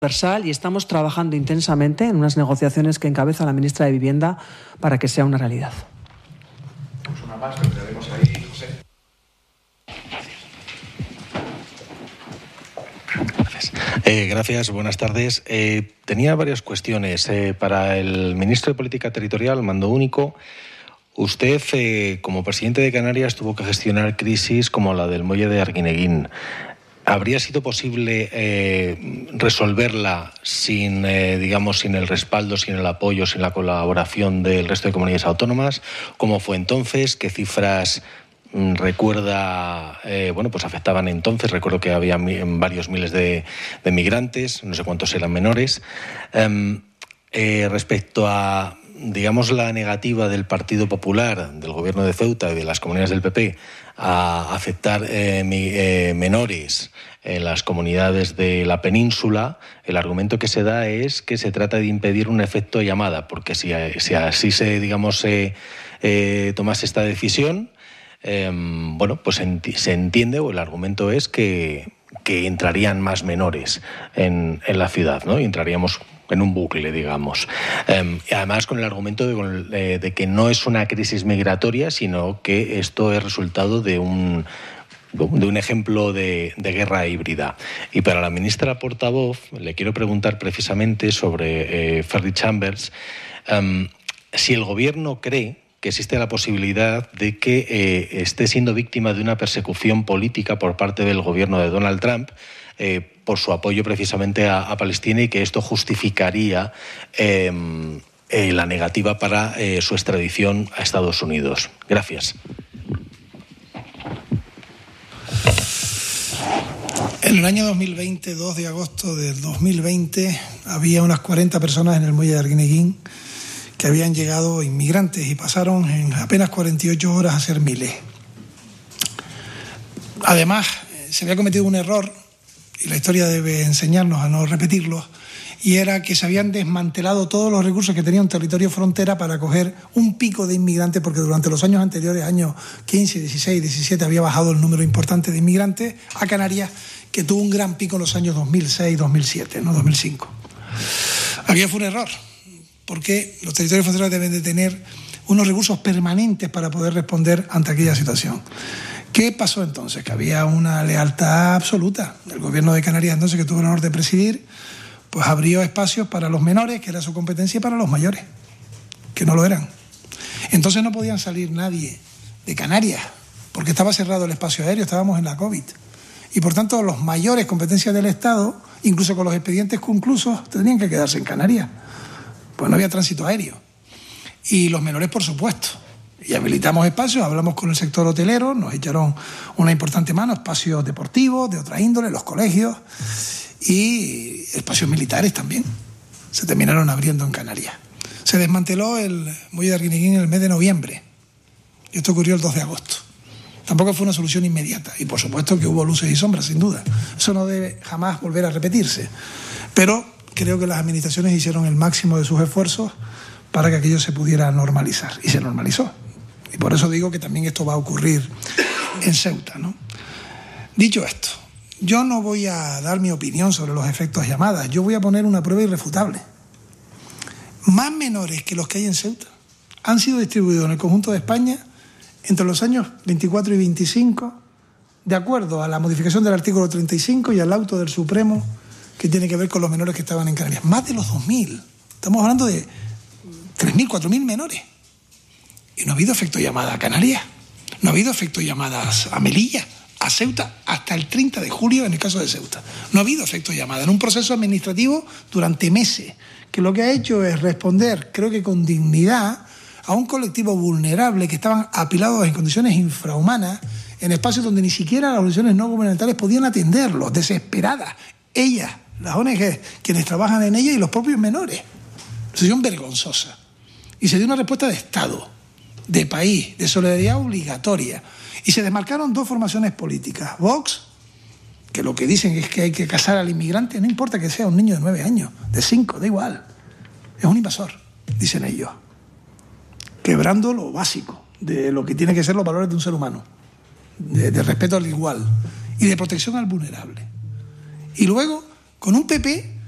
transversal y estamos trabajando intensamente en unas negociaciones que encabeza la ministra de Vivienda para que sea una realidad. Pues una más, pero tenemos ahí, José. Gracias, buenas tardes. Tenía varias cuestiones. Para el ministro de Política Territorial, mando único, usted, como presidente de Canarias, tuvo que gestionar crisis como la del muelle de Arguineguín. ¿Habría sido posible resolverla sin el respaldo, sin el apoyo, sin la colaboración del resto de comunidades autónomas? ¿Cómo fue entonces? ¿Qué cifras recuerda, pues afectaban entonces? Recuerdo que había varios miles de migrantes, no sé cuántos eran menores. Respecto a, la negativa del Partido Popular, del Gobierno de Ceuta y de las comunidades del PP a aceptar menores en las comunidades de la península, el argumento que se da es que se trata de impedir un efecto llamada, porque si así se tomase esta decisión, se entiende, o el argumento es que entrarían más menores en la ciudad, ¿no? Y entraríamos en un bucle, digamos. Además, con el argumento de que no es una crisis migratoria, sino que esto es resultado de un ejemplo de guerra híbrida. Y para la ministra portavoz, le quiero preguntar precisamente sobre Ferry Chambers, si el Gobierno cree que existe la posibilidad de que esté siendo víctima de una persecución política por parte del Gobierno de Donald Trump, por su apoyo precisamente a Palestina, y que esto justificaría la negativa para su extradición a Estados Unidos. Gracias. En el año 2020, 2 de agosto del 2020, había unas 40 personas en el muelle de Arguineguín que habían llegado inmigrantes y pasaron en apenas 48 horas a ser miles. Además, se había cometido un error, y la historia debe enseñarnos a no repetirlo, y era que se habían desmantelado todos los recursos que tenía un territorio frontera para acoger un pico de inmigrantes, porque durante los años anteriores, años 15, 16, 17, había bajado el número importante de inmigrantes a Canarias, que tuvo un gran pico en los años 2006, 2007, no 2005. Aquello fue un error, porque los territorios fronterizos deben de tener unos recursos permanentes para poder responder ante aquella situación. ¿Qué pasó entonces? Que había una lealtad absoluta del Gobierno de Canarias, entonces, que tuvo el honor de presidir, pues abrió espacios para los menores, que era su competencia, y para los mayores, que no lo eran. Entonces no podían salir nadie de Canarias, porque estaba cerrado el espacio aéreo, estábamos en la COVID. Y por tanto los mayores, competencias del Estado, incluso con los expedientes conclusos, tenían que quedarse en Canarias, pues no había tránsito aéreo. Y los menores, por supuesto. Y habilitamos espacios, hablamos con el sector hotelero, nos echaron una importante mano, espacios deportivos, de otra índole, los colegios, y espacios militares también. Se terminaron abriendo en Canarias. Se desmanteló el muelle de Arguineguín en el mes de noviembre. Y esto ocurrió el 2 de agosto. Tampoco fue una solución inmediata. Y por supuesto que hubo luces y sombras, sin duda. Eso no debe jamás volver a repetirse. Pero creo que las administraciones hicieron el máximo de sus esfuerzos para que aquello se pudiera normalizar. Y se normalizó. Y por eso digo que también esto va a ocurrir en Ceuta, ¿no? Dicho esto, yo no voy a dar mi opinión sobre los efectos llamadas. Yo voy a poner una prueba irrefutable. Más menores que los que hay en Ceuta han sido distribuidos en el conjunto de España entre los años 24 y 25, de acuerdo a la modificación del artículo 35 y al auto del Supremo que tiene que ver con los menores que estaban en Canarias. Más de los 2.000. Estamos hablando de 3.000, 4.000 menores. Y no ha habido efecto llamada a Canarias. No ha habido efecto llamadas a Melilla, a Ceuta, hasta el 30 de julio en el caso de Ceuta. No ha habido efecto llamada en un proceso administrativo durante meses, que lo que ha hecho es responder, creo que con dignidad, a un colectivo vulnerable que estaban apilados en condiciones infrahumanas, en espacios donde ni siquiera las organizaciones no gubernamentales podían atenderlos, desesperadas. Ellas, las ONG, quienes trabajan en ella, y los propios menores. Situación vergonzosa. Y se dio una respuesta de Estado, de país, de solidaridad obligatoria. Y se desmarcaron dos formaciones políticas. Vox, que lo que dicen es que hay que casar al inmigrante, no importa que sea un niño de 9 años, de 5, da igual. Es un invasor, dicen ellos. Quebrando lo básico de lo que tienen que ser los valores de un ser humano, de respeto al igual y de protección al vulnerable. Y luego, con un PP